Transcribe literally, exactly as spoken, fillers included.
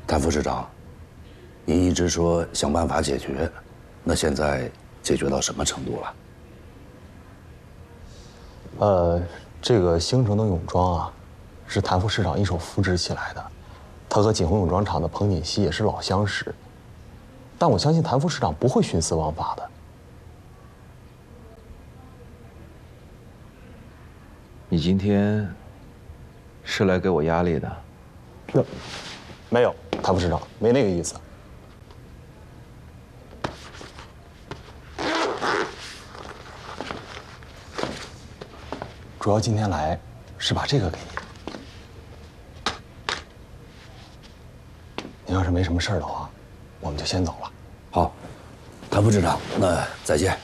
谭副市长，您一直说想办法解决，那现在解决到什么程度了？ 呃，这个兴城的泳装啊，是谭副市长一手扶植起来的，他和锦宏泳装厂的彭锦熙也是老相识。但我相信谭副市长不会徇私枉法的。 你今天是来给我压力的？ 那没有，谭副市长没那个意思。主要今天来是把这个给你。您要是没什么事儿的话，我们就先走了。 好，谭副市长，那再见。